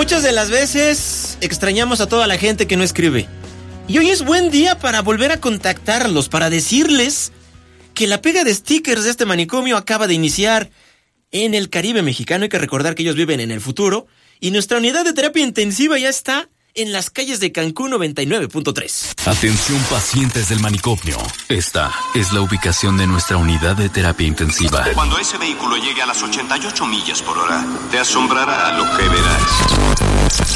Muchas de las veces extrañamos a toda la gente que no escribe. Y hoy es buen día para volver a contactarlos, para decirles que la pega de stickers de este manicomio acaba de iniciar en el Caribe mexicano. Hay que recordar que ellos viven en el futuro. Y nuestra unidad de terapia intensiva ya está en las calles de Cancún 99.3. Atención pacientes del manicomio. Esta es la ubicación de nuestra unidad de terapia intensiva. Cuando ese vehículo llegue a las 88 millas por hora, te asombrará lo que verás.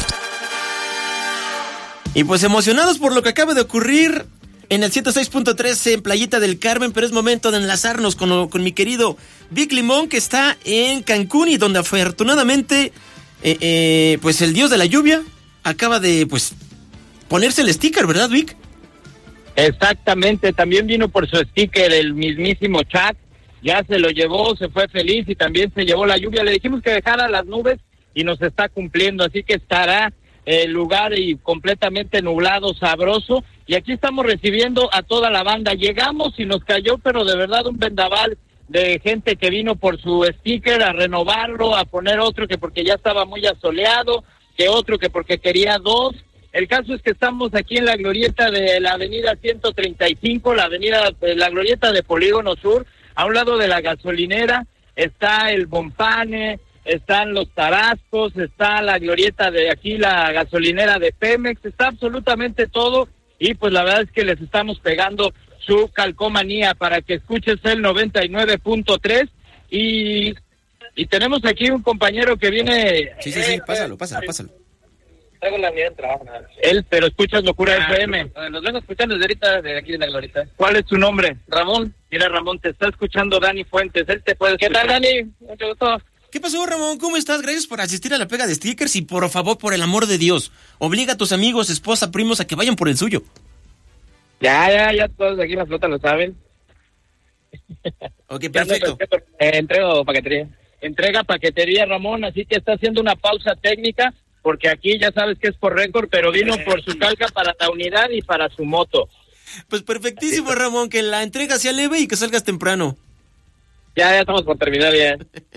Y pues emocionados por lo que acaba de ocurrir en el 106.3 en Playita del Carmen, pero es momento de enlazarnos con mi querido Vic Limón, que está en Cancún y donde afortunadamente pues el dios de la lluvia acaba de pues ponerse el sticker, ¿verdad, Vic? Exactamente, también vino por su sticker el mismísimo Chuck, ya se lo llevó, se fue feliz y también se llevó la lluvia. Le dijimos que dejara las nubes y nos está cumpliendo, así que estará el lugar y completamente nublado, sabroso, y aquí estamos recibiendo a toda la banda. Llegamos y nos cayó, pero de verdad un vendaval de gente que vino por su sticker a renovarlo, a poner otro que porque ya estaba muy asoleado, que otro que porque quería dos. El caso es que estamos aquí en la glorieta de la avenida 135, la glorieta de Polígono Sur, a un lado de la gasolinera, está el Bompane, están los Tarascos, está la glorieta de aquí, la gasolinera de Pemex, está absolutamente todo, y pues la verdad es que les estamos pegando su calcomanía para que escuches el 99.3, y tenemos aquí un compañero que viene... Sí, pásalo. Traigo la unidad de trabajo. Pero escuchas Locura FM. Nos vengo escuchando desde ahorita, de aquí de la glorieta. ¿Cuál es tu nombre? Ramón. Mira, Ramón, te está escuchando Dani Fuentes, él te puede escuchar. ¿Qué tal, Dani? Mucho gusto. ¿Qué pasó, Ramón? ¿Cómo estás? Gracias por asistir a la pega de stickers y por favor, por el amor de Dios, obliga a tus amigos, esposa, primos a que vayan por el suyo. Ya todos aquí en la flota lo saben. Ok, perfecto. Entrego paquetería. Entrega paquetería, Ramón, así que está haciendo una pausa técnica, porque aquí ya sabes que es por récord, pero vino por su calca para la unidad y para su moto. Pues perfectísimo, Ramón, que la entrega sea leve y que salgas temprano. Ya estamos por terminar ya.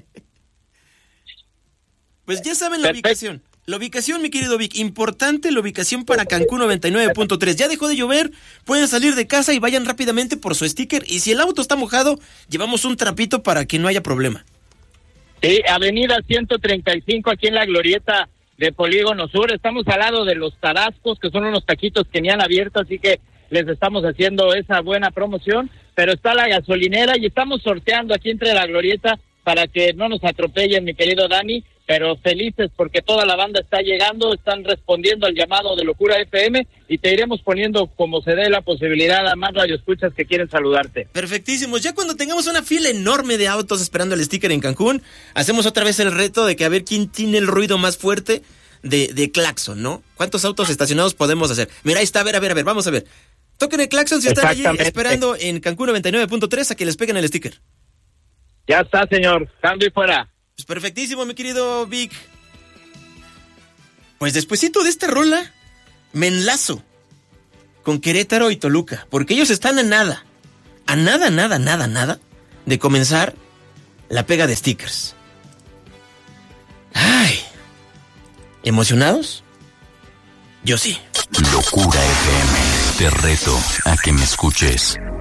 Pues ya saben la ubicación. La ubicación, mi querido Vic, importante la ubicación para Cancún 99.3. Ya dejó de llover, pueden salir de casa y vayan rápidamente por su sticker. Y si el auto está mojado, llevamos un trapito para que no haya problema. Sí, avenida 135 aquí en la glorieta de Polígono Sur. Estamos al lado de los Tarascos, que son unos taquitos que ni han abierto, así que les estamos haciendo esa buena promoción. Pero está la gasolinera y estamos sorteando aquí entre la glorieta para que no nos atropellen, mi querido Dani, pero felices porque toda la banda está llegando, están respondiendo al llamado de Locura FM y te iremos poniendo como se dé la posibilidad a más radioescuchas que quieren saludarte. Perfectísimo, ya cuando tengamos una fila enorme de autos esperando el sticker en Cancún, hacemos otra vez el reto de que a ver quién tiene el ruido más fuerte de claxon, ¿no? ¿Cuántos autos estacionados podemos hacer? Mira, ahí está, a ver, vamos a ver. Toquen el claxon si están allí esperando en Cancún 99.3 a que les peguen el sticker. Ya está, señor, cambio y fuera. Pues perfectísimo, mi querido Vic. Pues despuesito de esta rola, me enlazo con Querétaro y Toluca, porque ellos están a nada de comenzar la pega de stickers. Ay, ¿emocionados? Yo sí. Locura FM, te reto a que me escuches.